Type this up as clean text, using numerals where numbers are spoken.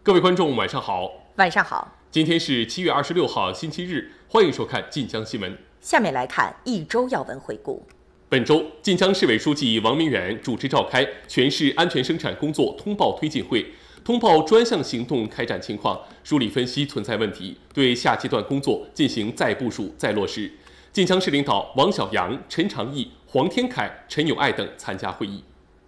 各位观众，晚上好。 晚上好。 今天是7月26号，星期日，欢迎收看晋江新闻。 下面来看一周要闻回顾。 本周，晋江市委书记王明远主持召开全市安全生产工作通报推进会，通报专项行动开展情况，梳理分析存在问题，对下阶段工作进行再部署、再落实。晋江市领导王小阳、陈长义、黄天凯、陈友爱等参加会议。